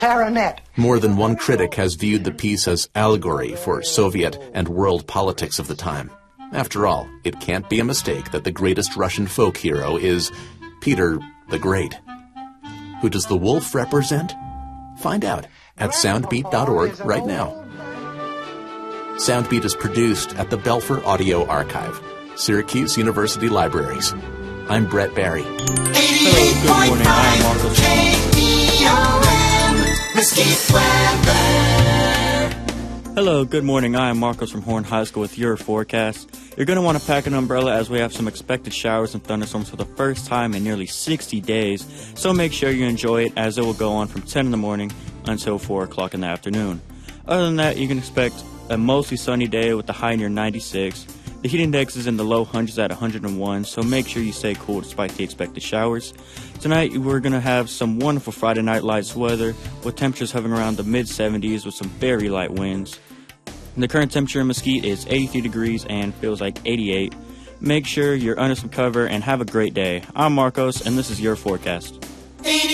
Clarinet. More than one critic has viewed the piece as allegory for Soviet and world politics of the time. After all, it can't be a mistake that the greatest Russian folk hero is Peter the Great. Who does the wolf represent? Find out at soundbeat.org right now. Soundbeat is produced at the Belfer Audio Archive, Syracuse University Libraries. I'm Brett Barry. Hello, good morning. I am Marcos from Horn High School with your forecast. You're going to want to pack an umbrella as we have some expected showers and thunderstorms for the first time in nearly 60 days, so make sure you enjoy it as it will go on from 10 in the morning until 4 o'clock in the afternoon. Other than that, you can expect a mostly sunny day with the high near 96. The heat index is in the low hundreds at 101, so make sure you stay cool despite the expected showers. Tonight, we're going to have some wonderful Friday night lights weather with temperatures hovering around the mid-70s with some very light winds. The current temperature in Mesquite is 83 degrees and feels like 88. Make sure you're under some cover and have a great day. I'm Marcos, and this is your forecast.